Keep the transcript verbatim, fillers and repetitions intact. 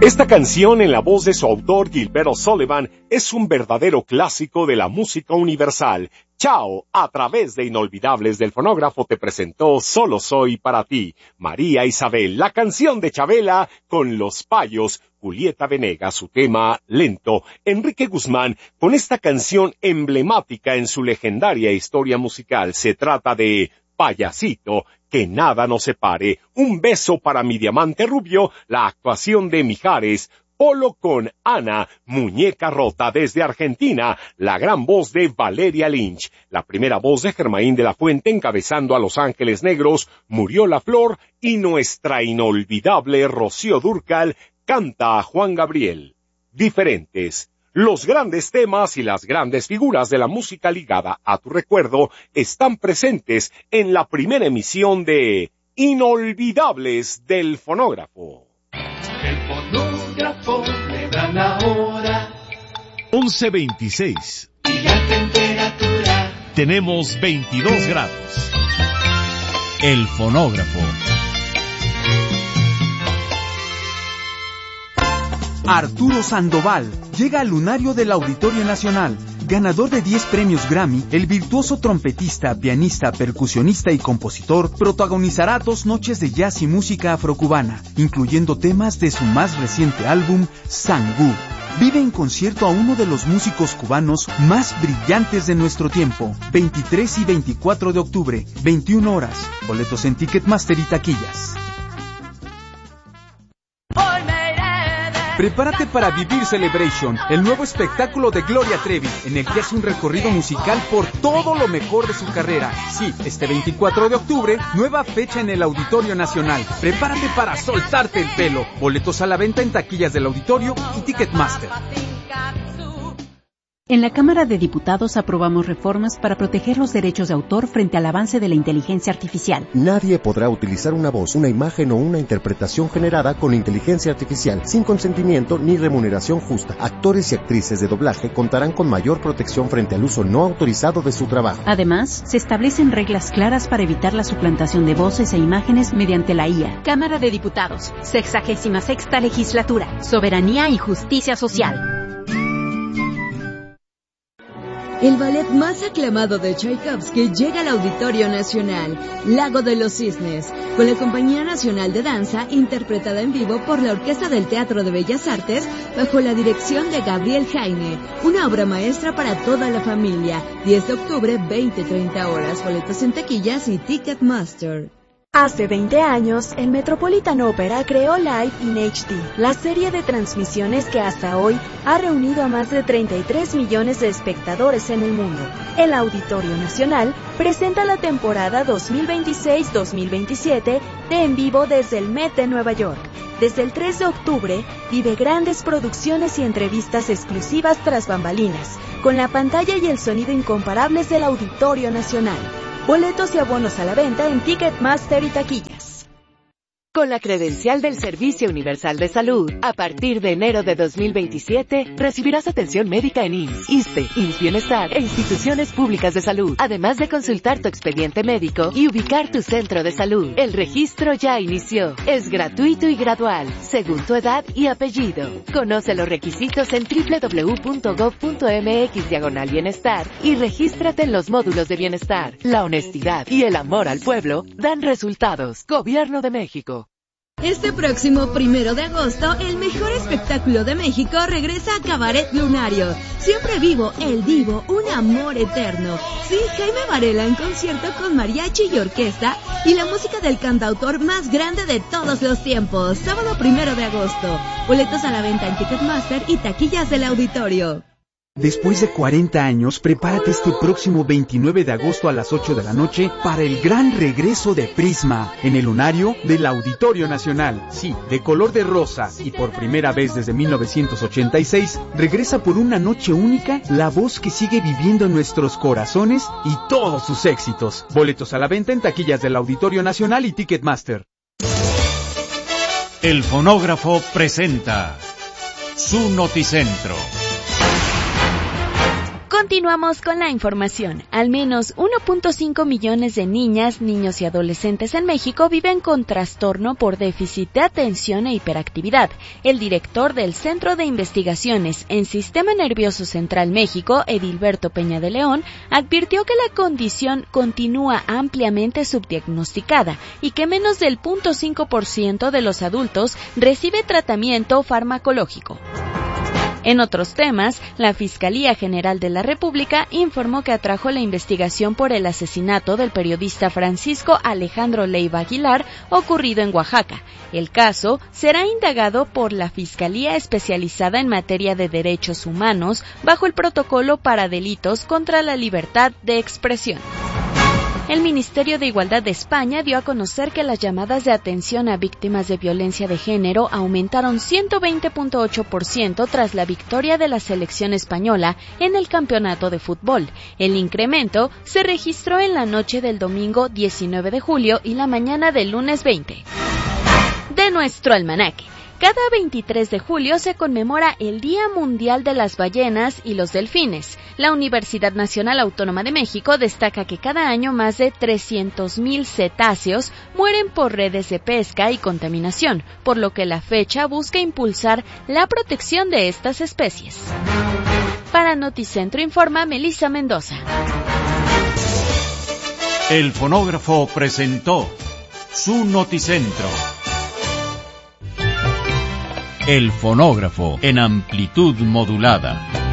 Esta canción, en la voz de su autor Gilbert O'Sullivan, es un verdadero clásico de la música universal. Chao, a través de Inolvidables del Fonógrafo te presentó Solo Soy Para Ti, María Isabel, la canción de Chabela con Los Payos, Julieta Venegas, su tema Lento, Enrique Guzmán, con esta canción emblemática en su legendaria historia musical. Se trata de Payasito, que nada nos separe, Un beso para mi diamante rubio, la actuación de Mijares, Polo con Ana, Muñeca Rota desde Argentina, la gran voz de Valeria Lynch, la primera voz de Germain de la Fuente encabezando a Los Ángeles Negros, Murió la Flor, y nuestra inolvidable Rocío Dúrcal canta a Juan Gabriel. Diferentes. Los grandes temas y las grandes figuras de la música ligada a tu recuerdo están presentes en la primera emisión de Inolvidables del Fonógrafo. El fonógrafo le dan la hora. once veintiséis. Y la temperatura. Tenemos veintidós grados. El fonógrafo. Arturo Sandoval llega al lunario del Auditorio Nacional. Ganador de diez premios Grammy, el virtuoso trompetista, pianista, percusionista y compositor protagonizará dos noches de jazz y música afrocubana, incluyendo temas de su más reciente álbum, Sangú. Vive en concierto a uno de los músicos cubanos más brillantes de nuestro tiempo. veintitrés y veinticuatro de octubre, veintiuna horas. Boletos en Ticketmaster y taquillas. Prepárate para vivir Celebration, el nuevo espectáculo de Gloria Trevi, en el que hace un recorrido musical por todo lo mejor de su carrera. Sí, este veinticuatro de octubre, nueva fecha en el Auditorio Nacional. Prepárate para soltarte el pelo. Boletos a la venta en taquillas del Auditorio y Ticketmaster. En la Cámara de Diputados aprobamos reformas para proteger los derechos de autor frente al avance de la inteligencia artificial. Nadie podrá utilizar una voz, una imagen o una interpretación generada con inteligencia artificial sin consentimiento ni remuneración justa. Actores y actrices de doblaje contarán con mayor protección frente al uso no autorizado de su trabajo. Además, se establecen reglas claras para evitar la suplantación de voces e imágenes mediante la I A. Cámara de Diputados, sexagésima sexta legislatura, soberanía y justicia social. El ballet más aclamado de Tchaikovsky llega al Auditorio Nacional, Lago de los Cisnes, con la Compañía Nacional de Danza, interpretada en vivo por la Orquesta del Teatro de Bellas Artes, bajo la dirección de Gabriel Jaime, una obra maestra para toda la familia. diez de octubre, veinte a treinta horas, boletos en taquillas y Ticketmaster. Hace veinte años, el Metropolitan Opera creó Live in H D, la serie de transmisiones que hasta hoy ha reunido a más de treinta y tres millones de espectadores en el mundo. El Auditorio Nacional presenta la temporada dos mil veintiséis dos mil veintisiete de En Vivo desde el Met de Nueva York. Desde el tres de octubre, vive grandes producciones y entrevistas exclusivas tras bambalinas, con la pantalla y el sonido incomparables del Auditorio Nacional. Boletos y abonos a la venta en Ticketmaster y taquillas. Con la credencial del Servicio Universal de Salud, a partir de enero de dos mil veintisiete, recibirás atención médica en I M S S, ISSSTE, I M S S Bienestar e instituciones públicas de salud, además de consultar tu expediente médico y ubicar tu centro de salud. El registro ya inició. Es gratuito y gradual, según tu edad y apellido. Conoce los requisitos en doble u doble u doble u punto gob punto eme equis diagonal bienestar y regístrate en los módulos de bienestar. La honestidad y el amor al pueblo dan resultados. Gobierno de México. Este próximo primero de agosto, el mejor espectáculo de México regresa a Cabaret Lunario. Siempre vivo, el Divo, un amor eterno. Sí, Jaime Varela en concierto con mariachi y orquesta y la música del cantautor más grande de todos los tiempos. Sábado primero de agosto. Boletos a la venta en Ticketmaster y taquillas del Auditorio. Después de cuarenta años, prepárate este próximo veintinueve de agosto a las ocho de la noche para el gran regreso de Prisma en el lunario del Auditorio Nacional. Sí, de color de rosa y por primera vez desde mil novecientos ochenta y seis, regresa por una noche única la voz que sigue viviendo en nuestros corazones y todos sus éxitos. Boletos a la venta en taquillas del Auditorio Nacional y Ticketmaster. El fonógrafo presenta su noticentro. Continuamos con la información. Al menos uno punto cinco millones de niñas, niños y adolescentes en México viven con trastorno por déficit de atención e hiperactividad. El director del Centro de Investigaciones en Sistema Nervioso Central México, Edilberto Peña de León, advirtió que la condición continúa ampliamente subdiagnosticada y que menos del cero punto cinco por ciento de los adultos recibe tratamiento farmacológico. En otros temas, la Fiscalía General de la República informó que atrajo la investigación por el asesinato del periodista Francisco Alejandro Leiva Aguilar, ocurrido en Oaxaca. El caso será indagado por la Fiscalía Especializada en Materia de Derechos Humanos bajo el Protocolo para Delitos contra la Libertad de Expresión. El Ministerio de Igualdad de España dio a conocer que las llamadas de atención a víctimas de violencia de género aumentaron ciento veinte punto ocho por ciento tras la victoria de la selección española en el campeonato de fútbol. El incremento se registró en la noche del domingo diecinueve de julio y la mañana del lunes veinte. De nuestro almanaque. Cada veintitrés de julio se conmemora el Día Mundial de las Ballenas y los Delfines. La Universidad Nacional Autónoma de México destaca que cada año más de trescientos mil cetáceos mueren por redes de pesca y contaminación, por lo que la fecha busca impulsar la protección de estas especies. Para Noticentro informa Melissa Mendoza. El fonógrafo presentó su Noticentro. El fonógrafo en amplitud modulada.